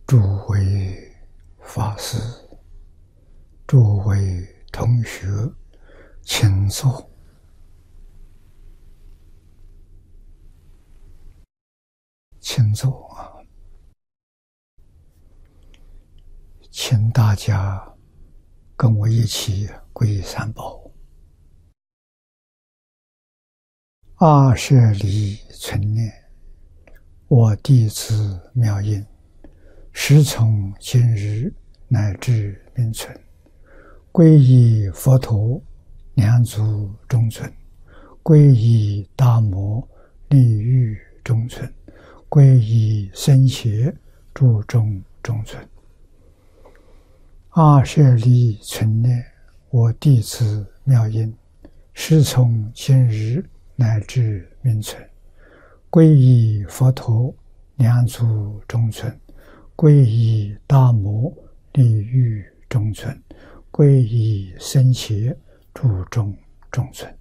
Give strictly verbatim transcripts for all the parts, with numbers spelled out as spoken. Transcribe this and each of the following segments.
诸位法师、诸位同学，请坐。请坐啊！请大家跟我一起皈依三宝。二舍离存念，我弟子妙音，时从今日乃至明存，皈依佛陀，两足中尊；皈依大摩，利欲中尊；皈依僧伽，注中中尊。二舍离存念，我弟子妙音，时从今日乃至明存，皈依佛陀，两足中尊；皈依大摩，利欲中尊；皈依僧伽，注中中尊。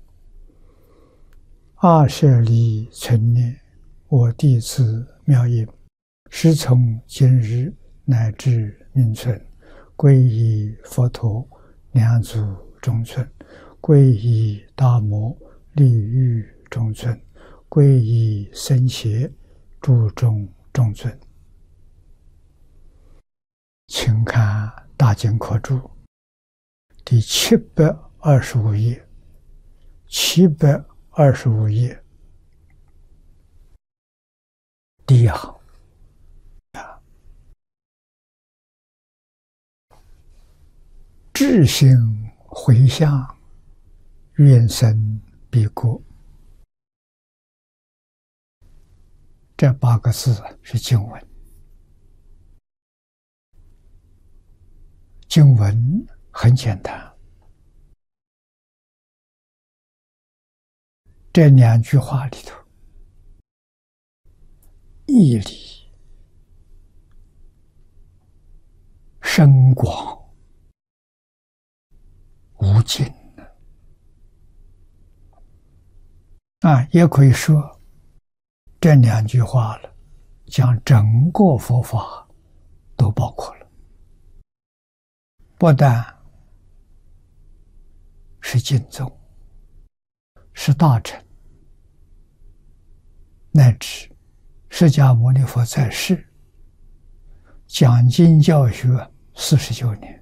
二舍离存念，我弟子妙音，时从今日乃至明存，皈依佛陀，两足中尊；皈依大摩，利欲中尊；皈依僧伽，注中中尊。请看大经科注第七百二十五页，七百二十五页第一行。至心回向，愿生彼国。这八个字是经文。经文很简单，这两句话里头，义理深广无尽啊，也可以说这两句话了，将整个佛法都包括了，不但是经宗，是大乘，乃至释迦牟尼佛在世讲经教学四十九年，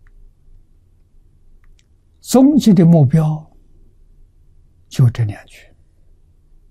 终极的目标就这两句。